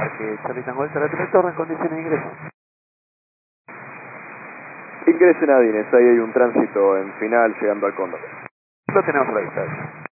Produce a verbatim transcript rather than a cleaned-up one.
Parque Charlie Tango Delta, la tres torre en condiciones de ingreso. Ingresen a Dines, ahí hay un tránsito en final llegando al Cóndor. Lo tenemos a la vista.